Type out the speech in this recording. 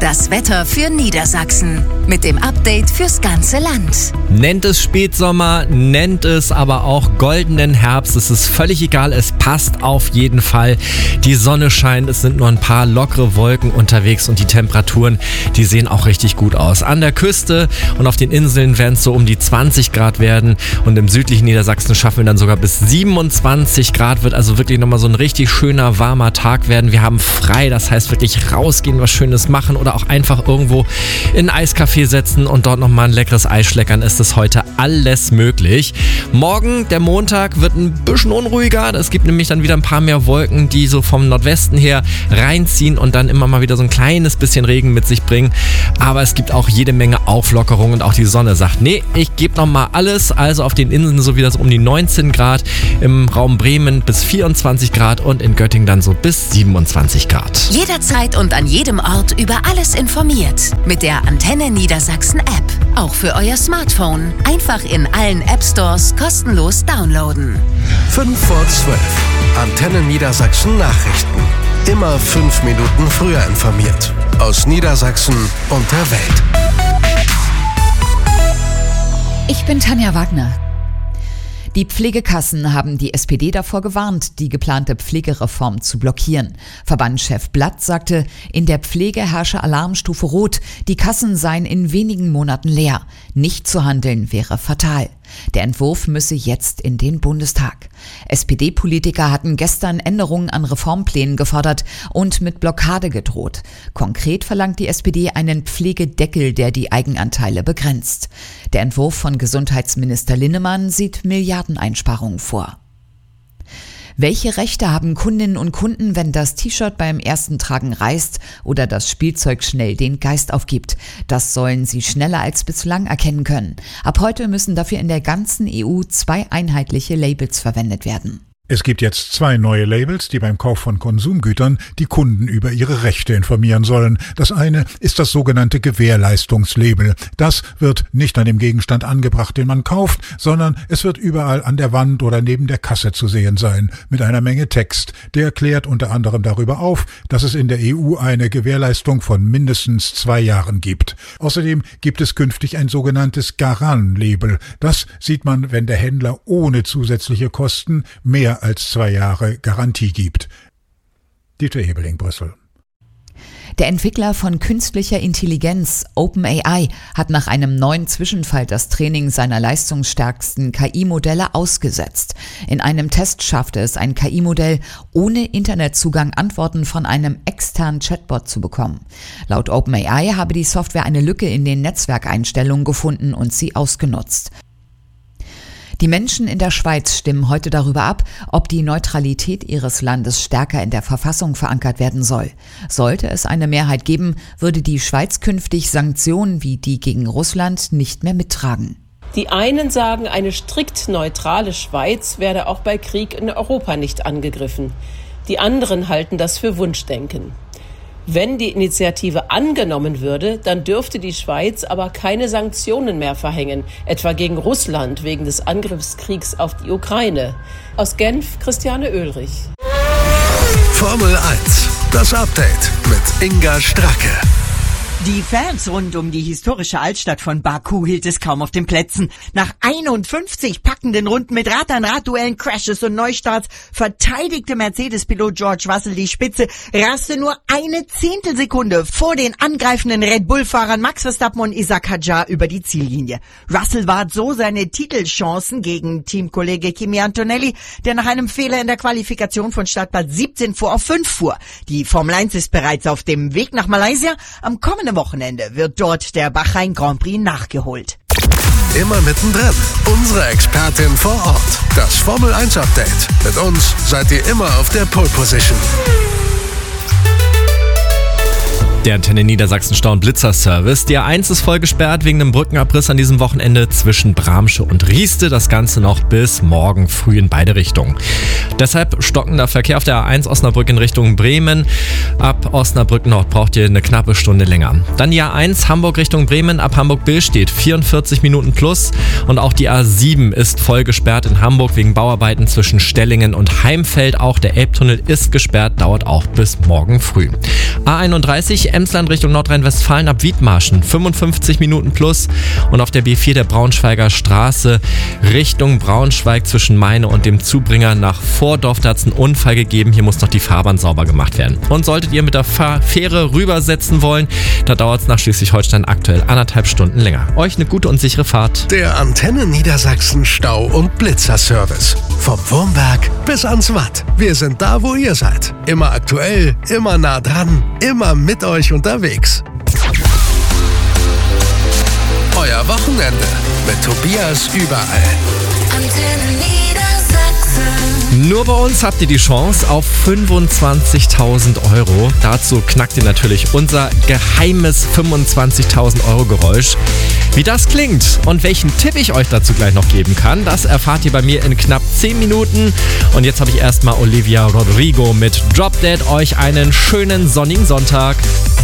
Das Wetter für Niedersachsen mit dem Update fürs ganze Land. Nennt es Spätsommer, nennt es aber auch goldenen Herbst. Es ist völlig egal, es passt auf jeden Fall. Die Sonne scheint, es sind nur ein paar lockere Wolken unterwegs und die Temperaturen, die sehen auch richtig gut aus. An der Küste und auf den Inseln werden es so um die 20 Grad werden und im südlichen Niedersachsen schaffen wir dann sogar bis 27 Grad. Wird also wirklich nochmal so ein richtig schöner, warmer Tag werden. Wir haben frei, das heißt wirklich rausgehen, was Schönes machen oder auch einfach irgendwo in ein Eiscafé setzen und dort nochmal ein leckeres Eis schleckern. Ist es heute alles möglich. Morgen, der Montag, wird ein bisschen unruhiger. Es gibt nämlich dann wieder ein paar mehr Wolken, die so vom Nordwesten her reinziehen und dann immer mal wieder so ein kleines bisschen Regen mit sich bringen. Aber es gibt auch jede Menge Auflockerung und auch die Sonne sagt, nee, ich gebe nochmal alles. Also auf den Inseln so wieder so um die 19 Grad, im Raum Bremen bis 24 Grad und in Göttingen dann so bis 27 Grad. Jederzeit und an jedem Ort über alles informiert. Mit der Antenne Niedersachsen App. Auch für euer Smartphone. Einfach in allen App Stores kostenlos downloaden. 5 vor 12. Antenne Niedersachsen Nachrichten. Immer 5 Minuten früher informiert. Aus Niedersachsen und der Welt. Ich bin Tanja Wagner. Die Pflegekassen haben die SPD davor gewarnt, die geplante Pflegereform zu blockieren. Verbandschef Blatt sagte, in der Pflege herrsche Alarmstufe Rot. Die Kassen seien in wenigen Monaten leer. Nicht zu handeln wäre fatal. Der Entwurf müsse jetzt in den Bundestag. SPD-Politiker hatten gestern Änderungen an Reformplänen gefordert und mit Blockade gedroht. Konkret verlangt die SPD einen Pflegedeckel, der die Eigenanteile begrenzt. Der Entwurf von Gesundheitsminister Linnemann sieht Milliardeneinsparungen vor. Welche Rechte haben Kundinnen und Kunden, wenn das T-Shirt beim ersten Tragen reißt oder das Spielzeug schnell den Geist aufgibt? Das sollen sie schneller als bislang erkennen können. Ab heute müssen dafür in der ganzen EU 2 einheitliche Labels verwendet werden. Es gibt jetzt 2 neue Labels, die beim Kauf von Konsumgütern die Kunden über ihre Rechte informieren sollen. Das eine ist das sogenannte Gewährleistungslabel. Das wird nicht an dem Gegenstand angebracht, den man kauft, sondern es wird überall an der Wand oder neben der Kasse zu sehen sein, mit einer Menge Text. Der klärt unter anderem darüber auf, dass es in der EU eine Gewährleistung von mindestens 2 Jahren gibt. Außerdem gibt es künftig ein sogenanntes Garant-Label. Das sieht man, wenn der Händler ohne zusätzliche Kosten mehr als 2 Jahre Garantie gibt. Dieter Ebeling, Brüssel. Der Entwickler von künstlicher Intelligenz, OpenAI, hat nach einem neuen Zwischenfall das Training seiner leistungsstärksten KI-Modelle ausgesetzt. In einem Test schaffte es ein KI-Modell, ohne Internetzugang Antworten von einem externen Chatbot zu bekommen. Laut OpenAI habe die Software eine Lücke in den Netzwerkeinstellungen gefunden und sie ausgenutzt. Die Menschen in der Schweiz stimmen heute darüber ab, ob die Neutralität ihres Landes stärker in der Verfassung verankert werden soll. Sollte es eine Mehrheit geben, würde die Schweiz künftig Sanktionen wie die gegen Russland nicht mehr mittragen. Die einen sagen, eine strikt neutrale Schweiz werde auch bei Krieg in Europa nicht angegriffen. Die anderen halten das für Wunschdenken. Wenn die Initiative angenommen würde, dann dürfte die Schweiz aber keine Sanktionen mehr verhängen, etwa gegen Russland wegen des Angriffskriegs auf die Ukraine. Aus Genf, Christiane Oehlrich. Formel 1, das Update mit Inga Stracke. Die Fans rund um die historische Altstadt von Baku hielt es kaum auf den Plätzen. Nach 51 packenden Runden mit Rad-an-Rad-Duellen, Crashes und Neustarts verteidigte Mercedes-Pilot George Russell die Spitze, raste nur eine Zehntelsekunde vor den angreifenden Red Bull-Fahrern Max Verstappen und Isaac Hadjar über die Ziellinie. Russell wahrt so seine Titelchancen gegen Teamkollege Kimi Antonelli, der nach einem Fehler in der Qualifikation von Startplatz 17 vor auf 5 fuhr. Die Formel 1 ist bereits auf dem Weg nach Malaysia. Am kommenden Wochenende wird dort der Bahrain Grand Prix nachgeholt. Immer mittendrin. Unsere Expertin vor Ort. Das Formel 1 Update. Mit uns seid ihr immer auf der Pole Position. Der Antenne Niedersachsen Stau- und Blitzer-Service. Die A1 ist voll gesperrt wegen einem Brückenabriss an diesem Wochenende zwischen Bramsche und Rieste. Das Ganze noch bis morgen früh in beide Richtungen. Deshalb stockender Verkehr auf der A1 Osnabrück in Richtung Bremen. Ab Osnabrück Nord braucht ihr eine knappe Stunde länger. Dann die A1 Hamburg Richtung Bremen ab Hamburg-Billstedt 44 Minuten plus. Und auch die A7 ist voll gesperrt in Hamburg wegen Bauarbeiten zwischen Stellingen und Heimfeld. Auch der Elbtunnel ist gesperrt, dauert auch bis morgen früh. A31 Emsland Richtung Nordrhein-Westfalen ab Wiedmarschen 55 Minuten plus und auf der B4 der Braunschweiger Straße Richtung Braunschweig zwischen Meine und dem Zubringer nach Vordorf. Da hat es einen Unfall gegeben. Hier muss noch die Fahrbahn sauber gemacht werden. Und solltet ihr mit der Fähre rübersetzen wollen, da dauert es nach Schleswig-Holstein aktuell 1,5 Stunden länger. Euch eine gute und sichere Fahrt. Der Antenne Niedersachsen Stau- und Blitzerservice. Vom Wurmberg bis ans Watt. Wir sind da, wo ihr seid. Immer aktuell, immer nah dran, immer mit euch unterwegs. Euer Wochenende mit Tobias überall. Antenne Niedersachsen. Nur bei uns habt ihr die Chance auf 25.000 Euro. Dazu knackt ihr natürlich unser geheimes 25.000 Euro Geräusch. Wie das klingt und welchen Tipp ich euch dazu gleich noch geben kann, das erfahrt ihr bei mir in knapp 10 Minuten. Und jetzt habe ich erstmal Olivia Rodrigo mit Drop Dead. Euch einen schönen sonnigen Sonntag.